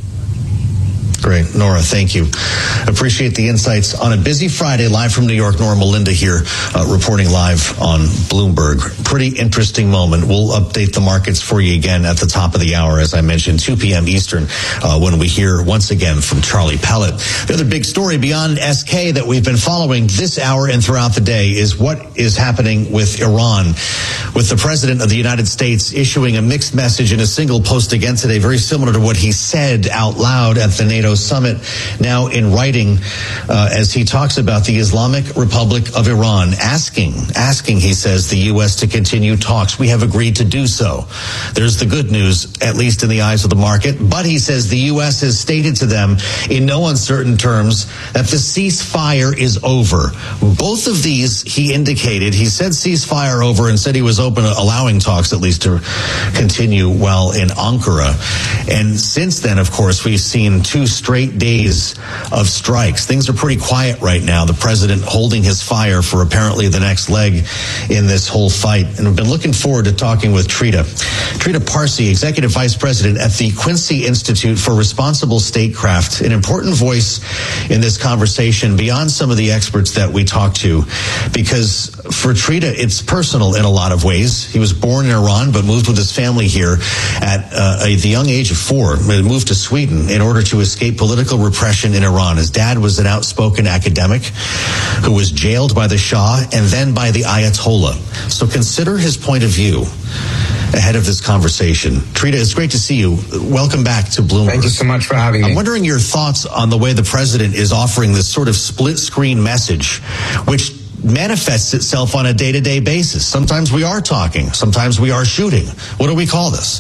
Great. Nora, thank you. Appreciate the insights on a busy Friday. Live from New York, Nora Melinda here, reporting live on Bloomberg. Pretty interesting moment. We'll update the markets for you again at the top of the hour, as I mentioned, 2 p.m. Eastern, when we hear once again from Charlie Pellet. The other big story beyond SK that we've been following this hour and throughout the day is what is happening with Iran, with the President of the United States issuing a mixed message in a single post again today, very similar to what he said out loud at the NATO summit, now in writing, as he talks about the Islamic Republic of Iran, asking, he says, the U.S. to continue talks. We have agreed to do so. There's the good news, at least in the eyes of the market. But he says the U.S. has stated to them in no uncertain terms that the ceasefire is over. Both of these, he indicated, he said ceasefire over and said he was open to allowing talks at least to continue well in Ankara. And since then, of course, we've seen 2 straight days of strikes. Things are pretty quiet right now. The president holding his fire for apparently the next leg in this whole fight. And we've been looking forward to talking with Trita Parsi, Executive Vice President at the Quincy Institute for Responsible Statecraft, an important voice in this conversation beyond some of the experts that we talked to, because for Trita, it's personal in a lot of ways. He was born in Iran, but moved with his family here at the young age of 4, moved to Sweden in order to escape political repression in Iran. His dad was an outspoken academic who was jailed by the Shah and then by the Ayatollah. So consider his point of view ahead of this conversation. Trita, it's great to see you. Welcome back to Bloomberg. Thank you so much for having me. I'm wondering your thoughts on the way the president is offering this sort of split-screen message, which manifests itself on a day-to-day basis. Sometimes we are talking. Sometimes we are shooting. What do we call this?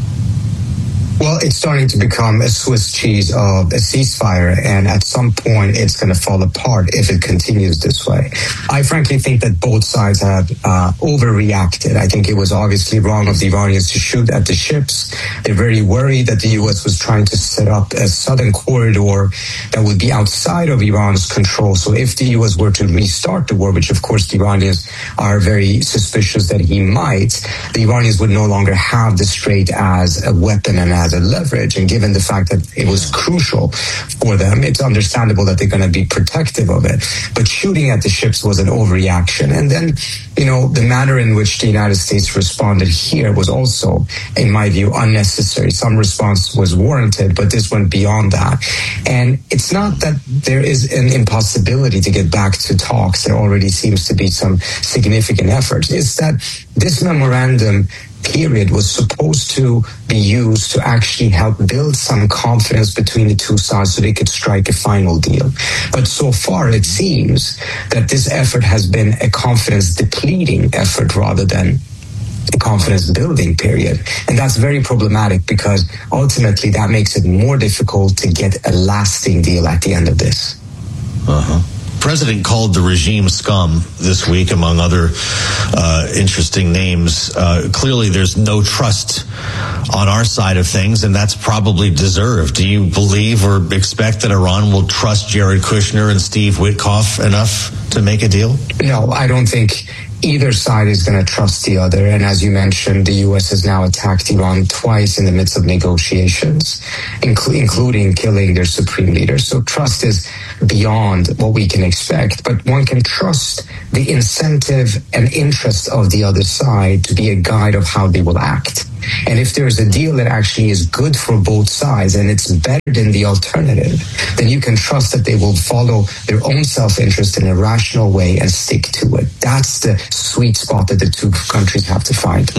Well, it's starting to become a Swiss cheese of a ceasefire, and at some point it's going to fall apart if it continues this way. I frankly think that both sides have overreacted. I think it was obviously wrong of the Iranians to shoot at the ships. They're very worried that the U.S. was trying to set up a southern corridor that would be outside of Iran's control. So if the U.S. were to restart the war, which of course the Iranians are very suspicious that he might, the Iranians would no longer have the Strait as a weapon and as as a leverage, and given the fact that it was crucial for them, it's understandable that they're going to be protective of it. But shooting at the ships was an overreaction. And then, the manner in which the United States responded here was also, in my view, unnecessary. Some response was warranted, but this went beyond that. And it's not that there is an impossibility to get back to talks. There already seems to be some significant efforts. It's that this memorandum period was supposed to be used to actually help build some confidence between the two sides so they could strike a final deal. But so far, it seems that this effort has been a confidence-depleting effort rather than a confidence-building period. And that's very problematic because ultimately that makes it more difficult to get a lasting deal at the end of this. President called the regime scum this week, among other interesting names. Clearly, there's no trust on our side of things, and that's probably deserved. Do you believe or expect that Iran will trust Jared Kushner and Steve Witkoff enough to make a deal? No, I don't think either side is going to trust the other. And as you mentioned, the U.S. has now attacked Iran twice in the midst of negotiations, including killing their supreme leader. So trust is beyond what we can expect. But one can trust the incentive and interest of the other side to be a guide of how they will act. And if there's a deal that actually is good for both sides and it's better than the alternative, then you can trust that they will follow their own self-interest in a rational way and stick to it. That's the sweet spot that the two countries have to find.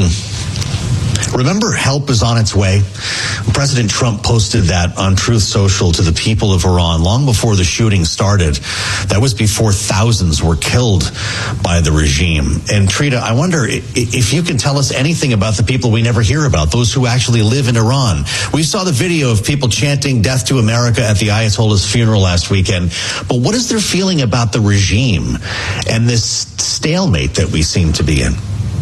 Remember, help is on its way. President Trump posted that on Truth Social to the people of Iran long before the shooting started. That was before thousands were killed by the regime. And Trita, I wonder if you can tell us anything about the people we never hear about, those who actually live in Iran. We saw the video of people chanting "Death to America" at the Ayatollah's funeral last weekend. But what is their feeling about the regime and this stalemate that we seem to be in?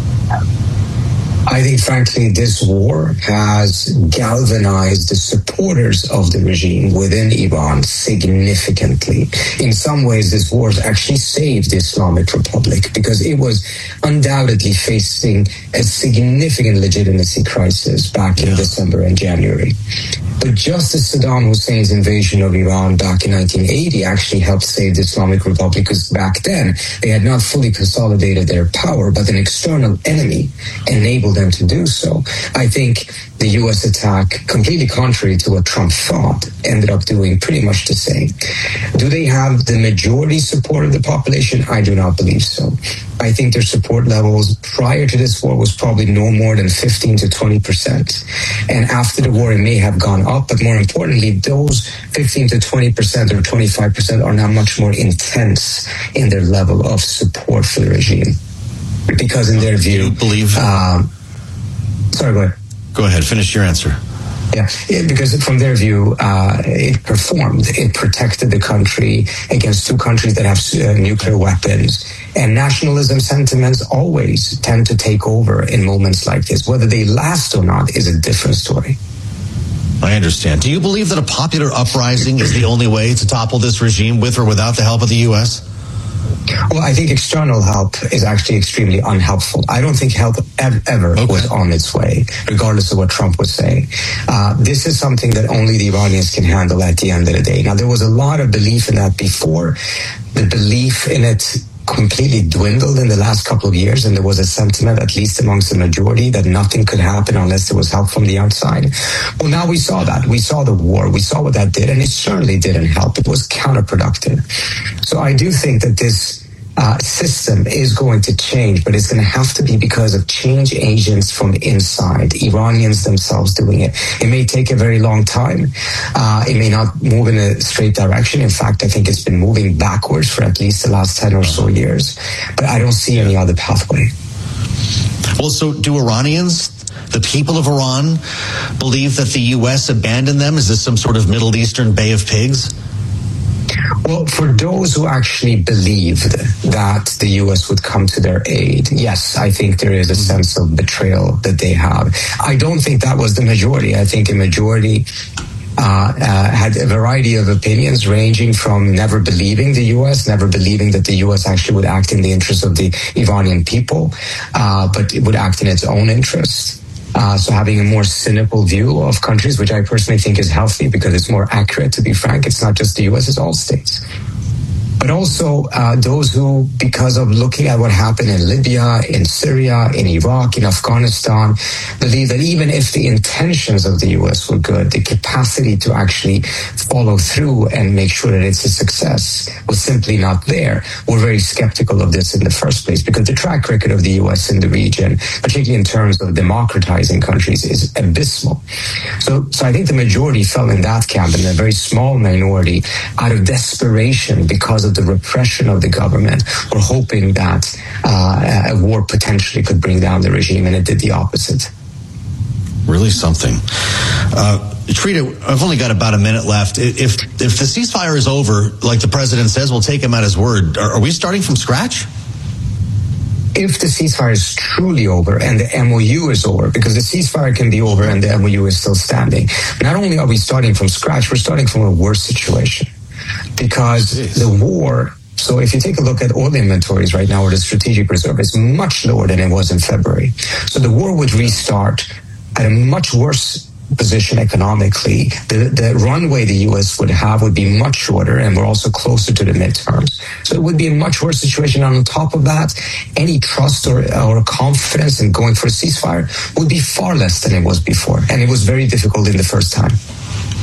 I think, frankly, this war has galvanized the supporters of the regime within Iran significantly. In some ways, this war has actually saved the Islamic Republic because it was undoubtedly facing a significant legitimacy crisis back in December and January. But just as Saddam Hussein's invasion of Iran back in 1980 actually helped save the Islamic Republic, because back then they had not fully consolidated their power, but an external enemy enabled them to do so. I think the U.S. attack, completely contrary to what Trump thought, ended up doing pretty much the same. Do they have the majority support of the population? I do not believe so. I think their support levels prior to this war was probably no more than 15 to 20%. And after the war, it may have gone up, but more importantly, those 15 to 20% or 25% are now much more intense in their level of support for the regime. Because in their view... Do you believe... sorry, go ahead. Go ahead, finish your answer. Yeah, because from their view, it performed. It protected the country against two countries that have nuclear weapons. And nationalism sentiments always tend to take over in moments like this. Whether they last or not is a different story. I understand. Do you believe that a popular uprising is the only way to topple this regime with or without the help of the U.S.? Well, I think external help is actually extremely unhelpful. I don't think help ever was on its way, regardless of what Trump was saying. This is something that only the Iranians can handle at the end of the day. Now, there was a lot of belief in that before. The belief in it completely dwindled in the last couple of years, and there was a sentiment, at least amongst the majority, that nothing could happen unless there was help from the outside. Well, now we saw that. We saw the war. We saw what that did, and it certainly didn't help. It was counterproductive. So I do think that this system is going to change, but it's going to have to be because of change agents from inside, Iranians themselves doing it. It may take a very long time. It may not move in a straight direction. In fact, I think it's been moving backwards for at least the last 10 or so years. But I don't see any other pathway. Well, so do Iranians, the people of Iran, believe that the U.S. abandoned them? Is this some sort of Middle Eastern Bay of Pigs? Well, for those who actually believed that the U.S. would come to their aid, yes, I think there is a sense of betrayal that they have. I don't think that was the majority. I think a majority had a variety of opinions ranging from never believing the U.S., never believing that the U.S. actually would act in the interest of the Iranian people, but it would act in its own interest. So having a more cynical view of countries, which I personally think is healthy because it's more accurate, to be frank. It's not just the U.S., it's all states. But also those who, because of looking at what happened in Libya, in Syria, in Iraq, in Afghanistan, believe that even if the intentions of the U.S. were good, the capacity to actually follow through and make sure that it's a success was simply not there. We're very skeptical of this in the first place because the track record of the U.S. in the region, particularly in terms of democratizing countries, is abysmal. So I think the majority fell in that camp, and a very small minority, out of desperation because of the repression of the government, were hoping that a war potentially could bring down the regime, and it did the opposite. Really something. Trita, I've only got about a minute left. If the ceasefire is over, like the president says, we'll take him at his word. Are we starting from scratch? If the ceasefire is truly over and the MOU is over, because the ceasefire can be over and the MOU is still standing, not only are we starting from scratch, we're starting from a worse situation. Because the war, so if you take a look at oil inventories right now, or the strategic reserve, is much lower than it was in February. So the war would restart at a much worse position economically. The runway the U.S. would have would be much shorter, and we're also closer to the midterms. So it would be a much worse situation. And on top of that, any trust or confidence in going for a ceasefire would be far less than it was before. And it was very difficult in the first time.